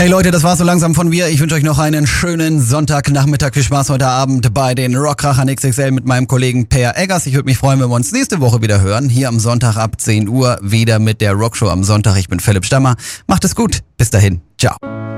Hey Leute, das war's so langsam von mir. Ich wünsche euch noch einen schönen Sonntagnachmittag. Viel Spaß heute Abend bei den Rockkrachern XXL mit meinem Kollegen Per Eggers. Ich würde mich freuen, wenn wir uns nächste Woche wieder hören. Hier am Sonntag ab 10 Uhr wieder mit der Rockshow am Sonntag. Ich bin Philipp Stammer. Macht es gut. Bis dahin. Ciao.